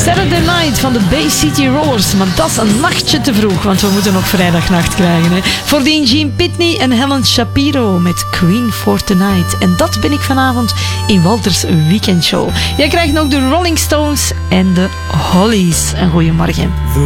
Saturday Night van de Bay City Rollers. Maar dat is een nachtje te vroeg, want we moeten nog vrijdagnacht krijgen. Hè. Voordien Gene Pitney en Helen Shapiro met Queen for Tonight. En dat ben ik vanavond in Walters Weekendshow. Jij krijgt nog de Rolling Stones en de Hollies. Een goeiemorgen.